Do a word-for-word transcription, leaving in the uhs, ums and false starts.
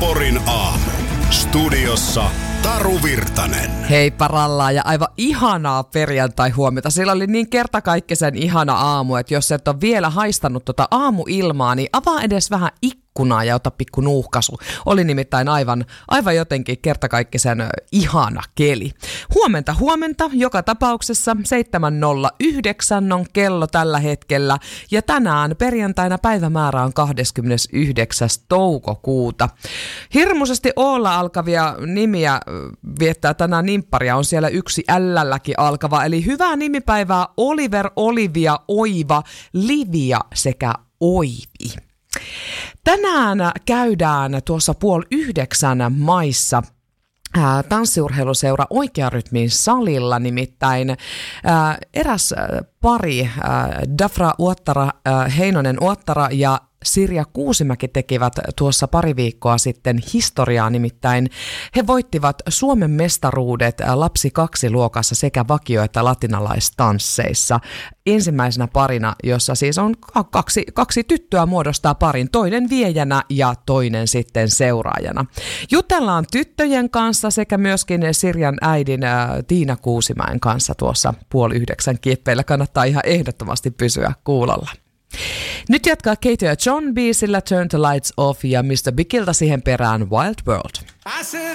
Porin aamu. Studiossa Taru Virtanen. Hei parallaa ja aivan ihanaa perjantai-huomiota. Sillä oli niin kertakaikkisen ihana aamu, että jos et ole vielä haistanut tuota aamuilmaa, niin avaa edes vähän ikkunaa ja ota pikku nuuhkasu. Oli nimittäin aivan, aivan jotenkin kertakaikkisen ihana keli. Huomenta, huomenta. Joka tapauksessa seitsemän nolla yhdeksän on kello tällä hetkellä. Ja tänään perjantaina päivämäärä on kahdeskymmenesyhdeksäs toukokuuta. Hirmuisesti Oolla alkavia nimiä viettää tänään nimpparia. On siellä yksi L:lläkin alkava. Eli hyvää nimipäivää Oliver, Olivia, Oiva, Livia sekä Oivi. Tänään käydään tuossa puoli yhdeksän maissa ää, tanssiurheiluseura Oikearytmin salilla, nimittäin ää, eräs ää, pari, ää, Dafra Uottara, ää, Heinonen Uottara ja Sirja Kuusimäki tekivät tuossa pari viikkoa sitten historiaa, nimittäin he voittivat Suomen mestaruudet lapsi kaksi luokassa sekä vakio- että latinalaistansseissa. Ensimmäisenä parina, jossa siis on kaksi, kaksi tyttöä muodostaa parin, toinen viejänä ja toinen sitten seuraajana. Jutellaan tyttöjen kanssa sekä myöskin Sirjan äidin ä, Tiina Kuusimäen kanssa tuossa puoli yhdeksän kieppeillä. Kannattaa ihan ehdottomasti pysyä kuulolla. Nyt jatkaa Katie ja John biisillä Turn the Lights Off ja mister Bigiltä siihen perään Wild World.